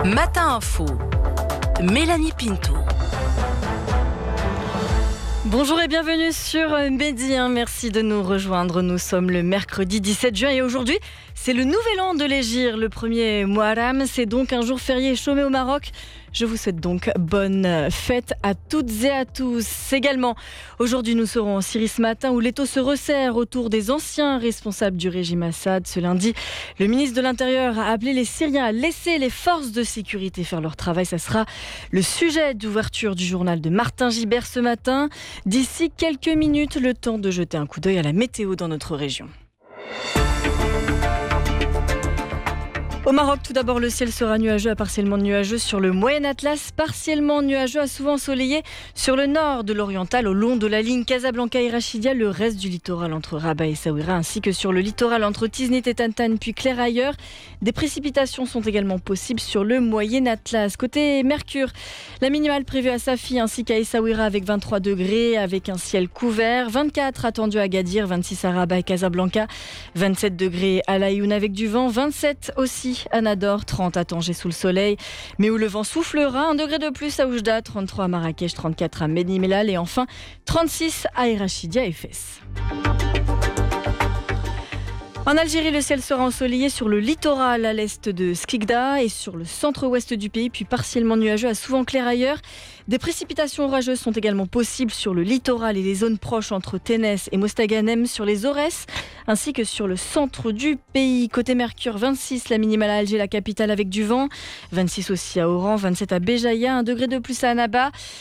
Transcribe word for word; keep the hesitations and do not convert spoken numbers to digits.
Matin Info, Mélanie Pinto. Bonjour et bienvenue sur Mehdi, merci de nous rejoindre. Nous sommes le mercredi dix-sept juin et aujourd'hui, c'est le nouvel an de l'Hégire, le premier Muharram. C'est donc un jour férié chômé au Maroc. Je vous souhaite donc bonne fête à toutes et à tous. Également, aujourd'hui, nous serons en Syrie ce matin où l'étau se resserre autour des anciens responsables du régime Assad. Ce lundi, le ministre de l'Intérieur a appelé les Syriens à laisser les forces de sécurité faire leur travail. Ça sera le sujet d'ouverture du journal de Martin Gibert ce matin. D'ici quelques minutes, le temps de jeter un coup d'œil à la météo dans notre région. Au Maroc, tout d'abord, le ciel sera nuageux à partiellement nuageux sur le Moyen Atlas, partiellement nuageux à souvent ensoleillé sur le nord de l'Oriental, au long de la ligne Casablanca et Rachidia, le reste du littoral entre Rabat et Essaouira, ainsi que sur le littoral entre Tiznit et Tantane, puis Clair ailleurs. Des précipitations sont également possibles sur le Moyen Atlas. Côté Mercure, la minimale prévue à Safi ainsi qu'à Essaouira avec vingt-trois degrés, avec un ciel couvert, vingt-quatre attendu à Gadir, vingt-six à Rabat et Casablanca, vingt-sept degrés à Laïoun avec du vent, vingt-sept aussi à Nador, trente à Tanger sous le soleil, mais où le vent soufflera, un degré de plus à Oujda, trente-trois à Marrakech, trente-quatre à Médine-Melal et enfin trente-six à Erachidia et Fès. En Algérie, le ciel sera ensoleillé sur le littoral à l'est de Skikda et sur le centre-ouest du pays, puis partiellement nuageux à souvent clair ailleurs. Des précipitations orageuses sont également possibles sur le littoral et les zones proches entre Ténès et Mostaganem, sur les Aurès, ainsi que sur le centre du pays. Côté Mercure, vingt-six, la minimale à Alger, la capitale avec du vent, vingt-six aussi à Oran, vingt-sept à Béjaïa, un degré de plus à Annaba,